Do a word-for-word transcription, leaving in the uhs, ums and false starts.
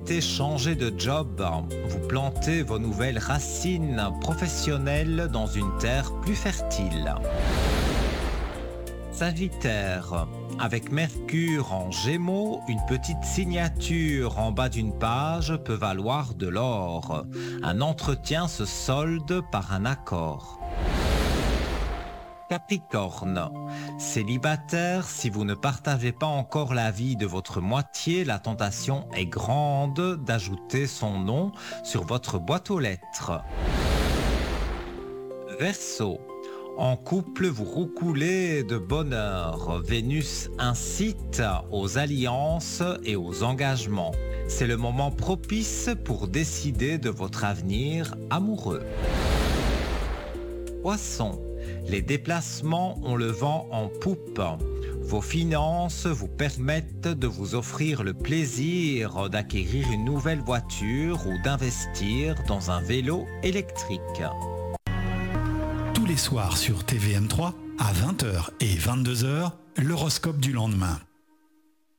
souhaitez changer de job, vous plantez vos nouvelles racines professionnelles dans une terre plus fertile. Sagittaire, avec Mercure en Gémeaux, une petite signature en bas d'une page peut valoir de l'or. Un entretien se solde par un accord. Capricorne, célibataire, si vous ne partagez pas encore la vie de votre moitié, la tentation est grande d'ajouter son nom sur votre boîte aux lettres. Verseau, en couple, vous roucoulez de bonheur. Vénus incite aux alliances et aux engagements. C'est le moment propice pour décider de votre avenir amoureux. Poisson, les déplacements ont le vent en poupe. Vos finances vous permettent de vous offrir le plaisir d'acquérir une nouvelle voiture ou d'investir dans un vélo électrique. Tous les soirs sur T V M trois, à vingt heures et vingt-deux heures, l'horoscope du lendemain.